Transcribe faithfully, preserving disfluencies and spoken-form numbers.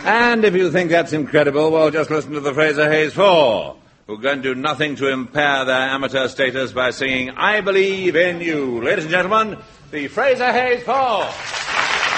And if you think that's incredible, well, just listen to the Fraser Hayes Four, who are going to do nothing to impair their amateur status by singing I Believe in You. Ladies and gentlemen, the Fraser Hayes Four.